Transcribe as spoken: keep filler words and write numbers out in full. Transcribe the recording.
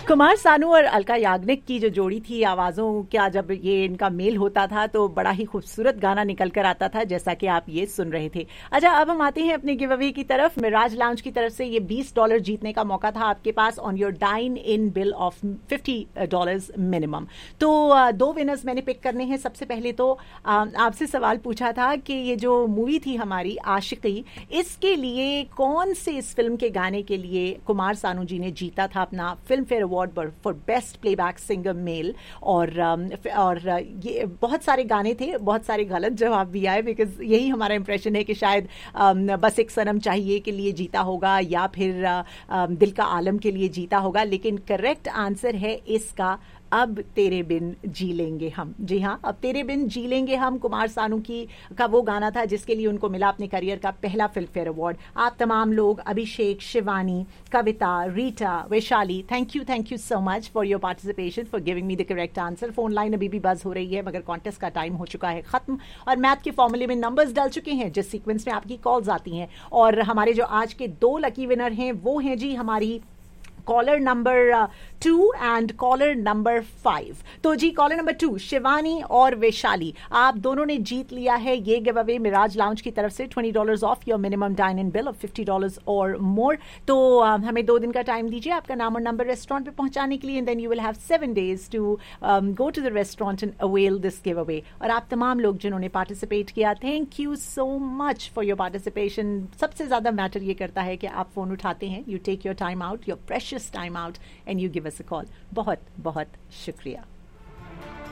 कुमार सानू और अलका याग्निक की जो जोड़ी थी आवाज़ों क्या, जब ये इनका मेल होता था तो बड़ा ही खूबसूरत गाना निकल कर आता था, जैसा कि आप ये सुन रहे थे। अच्छा, अब हम आते हैं अपने गिव अवे की तरफ। मिराज लाउंज की तरफ से ये बीस डॉलर जीतने का मौका था आपके pass on your dine in bill of fifty dollars minimum. तो दो विनर्स मैंने पिक करने हैं। सबसे पहले तो आपसे सवाल पूछा था कि ये जो मूवी थी हमारी आशिकी, इसके लिए कौन से इस फिल्म के गाने के लिए कुमार सानू जी ने जीता था अपना film fair award for best playback singer male. और और ये बहुत सारे गाने थे, बहुत सारे गलत जवाब भी आए, बिकॉज यही हमारा इंप्रेशन है कि शायद बस एक सनम चाहिए के लिए जीता होगा या फिर दिल का आलम के लिए जीता होगा, लेकिन करेक्ट आंसर है इसका अब तेरे बिन जी लेंगे हम। जी हाँ, अब तेरे बिन जी लेंगे हम कुमार सानू की का वो गाना था जिसके लिए उनको मिला अपने करियर का पहला फिल्म फेयर अवार्ड। आप तमाम लोग, अभिषेक, शिवानी, कविता, Rita, Vaishali, thank you thank you so much for your participation, for giving me the correct answer. Phone line अभी भी बज हो रही है मगर कॉन्टेस्ट का टाइम हो चुका है खत्म और मैथ के फॉर्मूले में नंबर्स डल चुके हैं जिस सीक्वेंस में आपकी कॉल्स आती हैं। और हमारे जो आज के दो लकी विनर हैं वो हैं जी हमारी collar number two and collar number five. तो जी कॉलर नंबर टू शिवानी और वैशाली, आप दोनों ने जीत लिया है ये गिव अवे मिराज लाउंज की तरफ से twenty dollars of your minimum dine in bill of fifty dollars और मोर। तो uh, हमें दो दिन का टाइम दीजिए आपका नाम और नंबर रेस्टोरेंट पे पहुंचाने के लिए, and then you will have seven days to go to the restaurant and avail this give away. और आप तमाम लोग जिन्होंने पार्टिसिपेट किया, thank you so much for your participation. सबसे ज्यादा मैटर ये करता है कि आप फोन उठाते हैं, you take your time out, your precious time out and you give us a call. बहुत बहुत शुक्रिया।